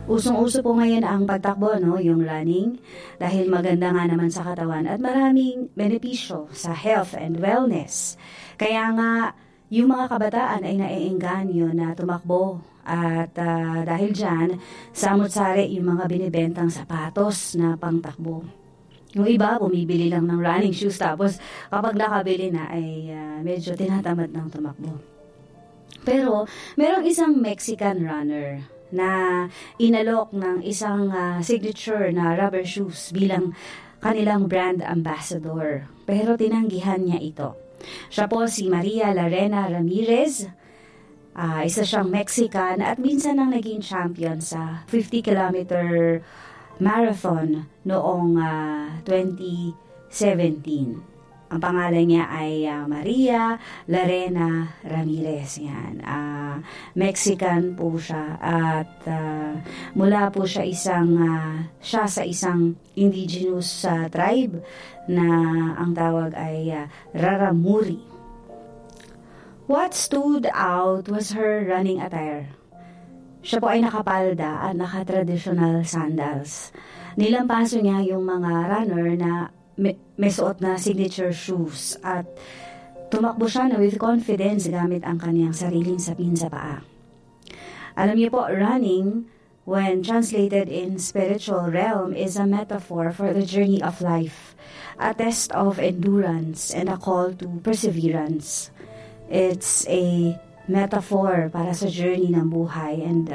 Usong-uso po ngayon ang pagtakbo, no, yung running, dahil maganda nga naman sa katawan at maraming benepisyo sa health and wellness. Kaya nga, yung mga kabataan ay naiengganyo na tumakbo at dahil dyan, samot-sari yung mga binibentang sapatos na pangtakbo. Yung iba, bumibili lang ng running shoes tapos kapag nakabili na ay medyo tinatamad ng tumakbo. Pero merong isang Mexican runner na inalok ng isang signature na rubber shoes bilang kanilang brand ambassador. Pero tinanggihan niya ito. Siya po si Maria Larena Ramirez. Isa siyang Mexican at minsan nang naging champion sa 50-kilometer marathon noong 2017. Ang pangalan niya ay Maria Larena Ramirez. Yan. Mexican po siya at mula po siya sa isang indigenous tribe na ang tawag ay Raramuri. What stood out was her running attire. Siya po ay nakapalda at naka-traditional sandals. Nilampaso niya yung mga runner na may suot na signature shoes at tumakbo siya na with confidence gamit ang kaniyang sariling sapin sa paa. Alam niyo po, running, when translated in spiritual realm, is a metaphor for the journey of life, a test of endurance and a call to perseverance. It's a metaphor para sa journey ng buhay and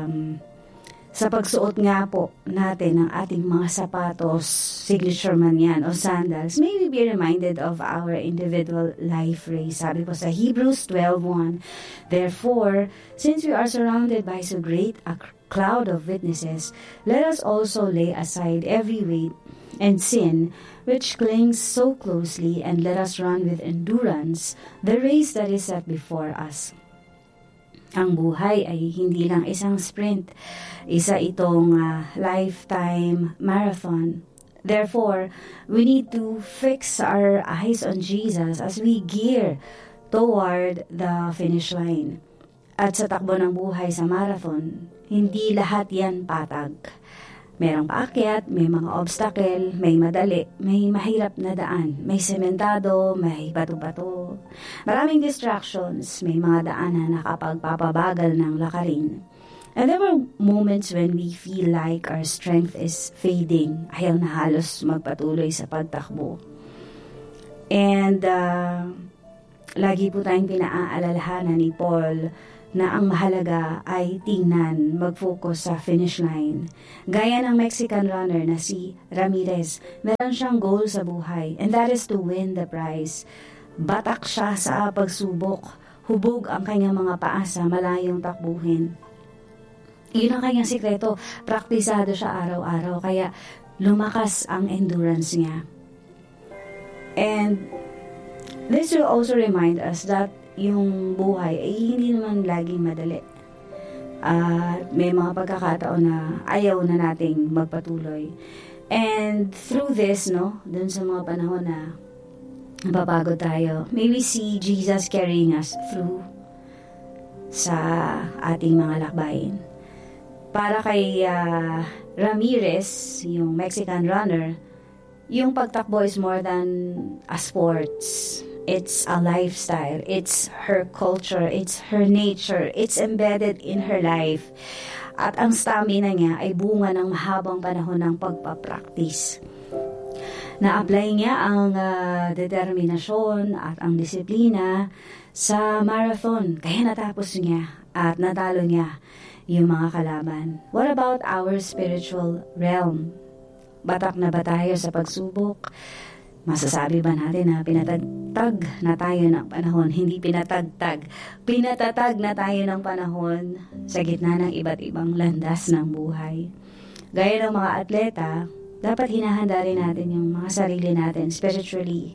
sa pagsuot nga po natin ng ating mga sapatos, signature man yan, o sandals, may we be reminded of our individual life race. Sabi po sa Hebrews 12:1, therefore, since we are surrounded by so great a cloud of witnesses, let us also lay aside every weight and sin which clings so closely, and let us run with endurance the race that is set before us. Ang buhay ay hindi lang isang sprint, isa itong lifetime marathon. Therefore, we need to fix our eyes on Jesus as we gear toward the finish line. At sa takbo ng buhay sa marathon, hindi lahat yan patag. Merong paakyat, may mga obstacle, may madali, may mahirap na daan, may sementado, may bato-bato. Maraming distractions, may mga daan na nakapagpapabagal ng lakarin. And there were moments when we feel like our strength is fading, ayaw na halos magpatuloy sa pagtakbo. And lagi po tayong pinaaalalahanan ni Paul na ang mahalaga ay tingnan, mag-focus sa finish line. Gaya ng Mexican runner na si Ramirez, meron siyang goal sa buhay, and that is to win the prize. Batak siya sa pagsubok, hubog ang kanyang mga paa sa malayong takbuhin. Iyon ang kanyang sikreto, praktisado siya araw-araw, kaya lumakas ang endurance niya. And this will also remind us that yung buhay ay hindi naman laging madali. May mga pagkakataon na ayaw na nating magpatuloy. And through this, dun sa mga panahon na napapagod tayo, may we see Jesus carrying us through sa ating mga lakbayin. Para kay Ramirez, yung Mexican runner, yung pagtakbo is more than a sports. It's a lifestyle. It's her culture. It's her nature. It's embedded in her life. At ang stamina niya ay bunga ng mahabang panahon ng pagpapractice. Na-apply niya ang determinasyon at ang disiplina sa marathon. Kaya natapos niya at natalo niya yung mga kalaban. What about our spiritual realm? Batak na ba tayo sa pagsubok? Masasabi ba natin na pinatatag na tayo ng panahon? Hindi pinatatag na tayo ng panahon sa gitna ng iba't ibang landas ng buhay. Gaya ng mga atleta, dapat hinahanda rin natin yung mga sarili natin spiritually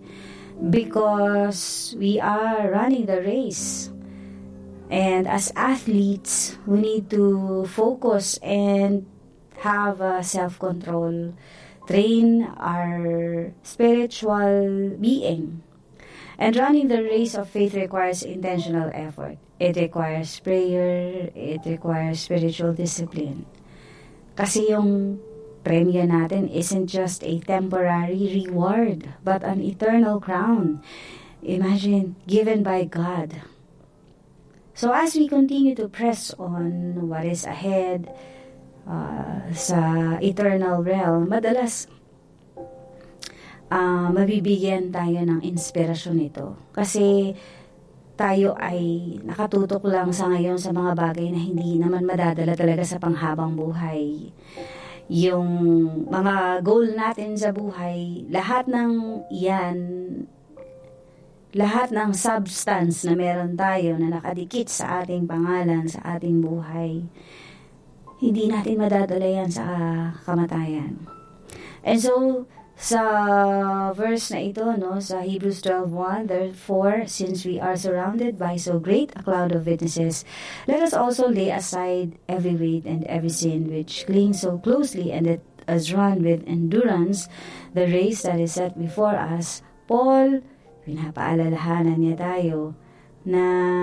because we are running the race. And as athletes, we need to focus and have self-control, train our spiritual being. And running the race of faith requires intentional effort. It requires prayer. It requires spiritual discipline. Kasi yung premyo natin isn't just a temporary reward, but an eternal crown. Imagine, given by God. So as we continue to press on what is ahead sa eternal realm, madalas mabibigyan tayo ng inspirasyon nito. Kasi tayo ay nakatutok lang sa ngayon sa mga bagay na hindi naman madadala talaga sa panghabang buhay. Yung mga goal natin sa buhay, lahat ng yan, lahat ng substance na meron tayo na nakadikit sa ating pangalan, sa ating buhay, hindi natin madadala yan sa kamatayan. And so, sa verse na ito, no, sa Hebrews 12:1, therefore, since we are surrounded by so great a cloud of witnesses, let us also lay aside every weight and every sin which clings so closely, and let us run with endurance the race that is set before us. Paul, pinapaalalahanan niya tayo na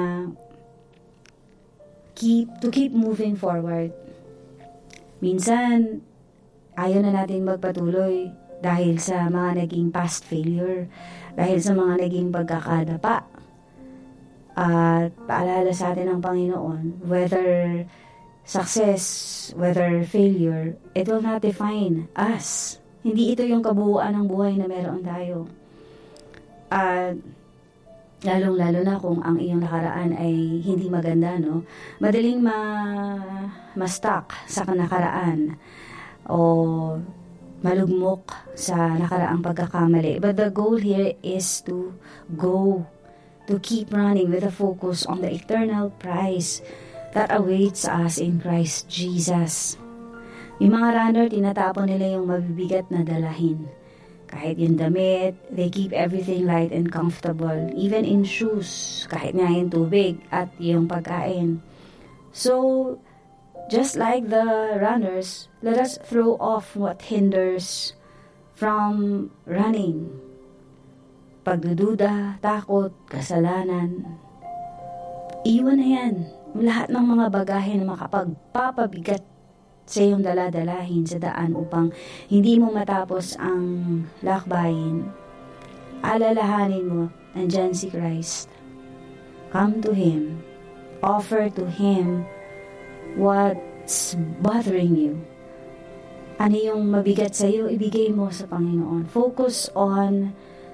keep moving forward. Minsan, ayaw na natin magpatuloy dahil sa mga naging past failure, dahil sa mga naging pagkakadapa. At paalala sa atin ng Panginoon, whether success, whether failure, it will not define us. Hindi ito yung kabuuan ng buhay na meron tayo. At lalong-lalo na kung ang iyong nakaraan ay hindi maganda, no? Madaling ma-stuck sa nakaraan o malugmok sa nakaraang pagkakamali. But the goal here is to go, to keep running with a focus on the eternal prize that awaits us in Christ Jesus. Yung mga runner, tinatapon nila yung mabibigat na dalahin. Kahit yung damit, they keep everything light and comfortable. Even in shoes, kahit nga yung tubig at yung pagkain. So, just like the runners, let us throw off what hinders from running. Pagdududa, takot, kasalanan. Iwan na yan. Lahat ng mga bagahe na makapagpapabigat sa iyong daladalahin sa daan upang hindi mo matapos ang lakbayin. Alalahanin mo, nandyan si Christ. Come to Him. Offer to Him what's bothering you. Ano yung mabigat sa iyo, ibigay mo sa Panginoon. Focus on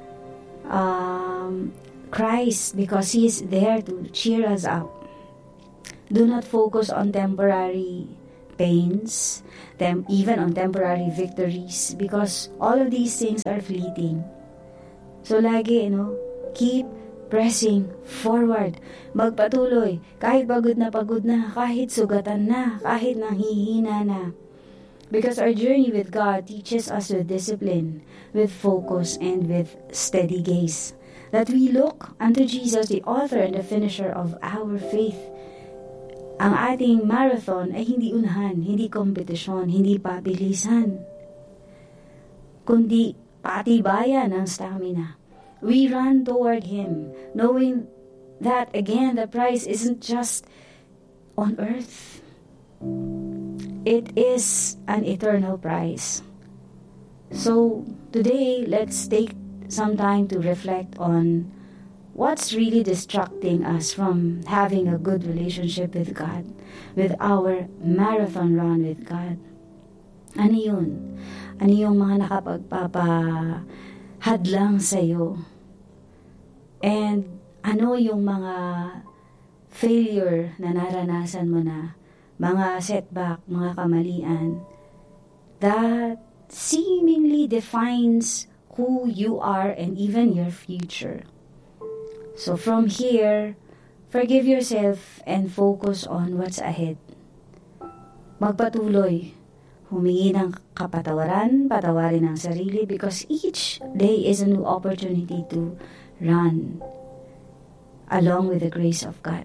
Christ because He is there to cheer us up. Do not focus on temporary pains, even on temporary victories, because all of these things are fleeting. So lagi, keep pressing forward. Magpatuloy. Kahit pagod na, kahit sugatan na, kahit nanghihina na. Because our journey with God teaches us with discipline, with focus, and with steady gaze. That we look unto Jesus, the author and the finisher of our faith. Ang ating marathon ay hindi unahan, hindi kompetisyon, hindi pabilisan, kundi patibayan ng stamina. We run toward Him, knowing that, again, the prize isn't just on earth. It is an eternal prize. So, today, let's take some time to reflect on what's really distracting us from having a good relationship with God, with our marathon run with God. Ano yun? Ano yung mga nakapagpapahadlang sa'yo? And ano yung mga failure na naranasan mo na, mga setback, mga kamalian, that seemingly defines who you are and even your future. So from here, forgive yourself and focus on what's ahead. Magpatuloy. Humingi ng patawarin ang sarili because each day is a new opportunity to run along with the grace of God.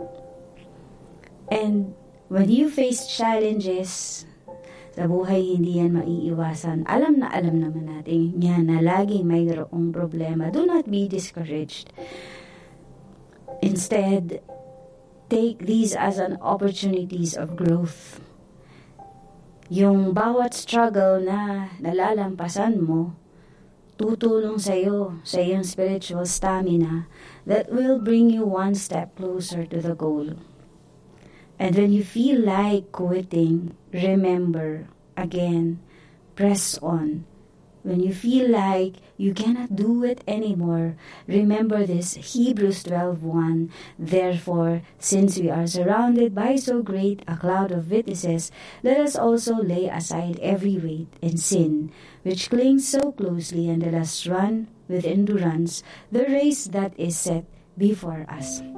And when you face challenges sa buhay, hindi yan maiiwasan. Alam naman natin yan na laging mayroong problema. Do not be discouraged. Instead, take these as an opportunities of growth. yung bawat struggle na nalalampasan mo, tutulong sa iyong spiritual stamina that will bring you one step closer to the goal. And when you feel like quitting, remember, again, press on. When you feel like you cannot do it anymore, remember this Hebrews 12:1. Therefore, since we are surrounded by so great a cloud of witnesses, let us also lay aside every weight and sin, which clings so closely, and let us run with endurance the race that is set before us.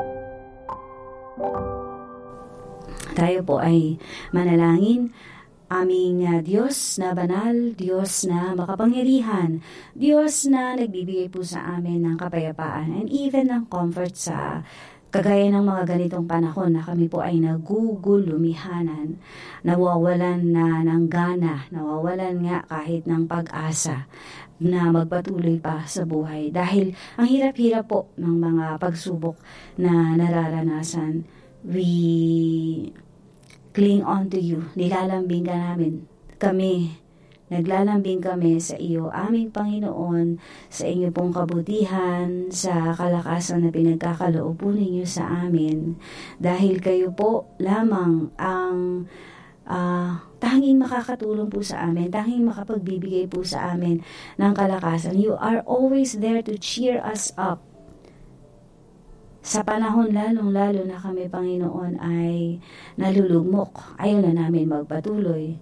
Tayo po ay manalangin. Aming Diyos na banal, Diyos na makapangyarihan, Diyos na nagbibigay po sa amin ng kapayapaan and even ng comfort sa kagaya ng mga ganitong panahon na kami po ay nagugulumihanan, nawawalan na ng gana, nawawalan nga kahit ng pag-asa na magpatuloy pa sa buhay. Dahil ang hirap-hirap po ng mga pagsubok na nararanasan, we cling on to you. Nilalambing ka namin. Naglalambing kami sa iyo, aming Panginoon, sa inyo pong kabutihan, sa kalakasan na pinagkakaloob po ninyo sa amin. Dahil kayo po lamang ang tanging makakatulong po sa amin, tanging makapagbibigay po sa amin ng kalakasan. You are always there to cheer us up. Sa panahon lalong-lalo na kami, Panginoon, ay nalulugmok. Ayaw na namin magpatuloy.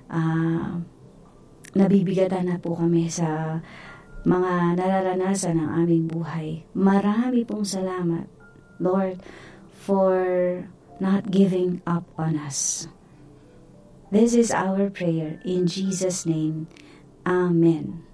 Nabibigatan na po kami sa mga nararanasan ng aming buhay. Marami pong salamat, Lord, for not giving up on us. This is our prayer in Jesus' name. Amen.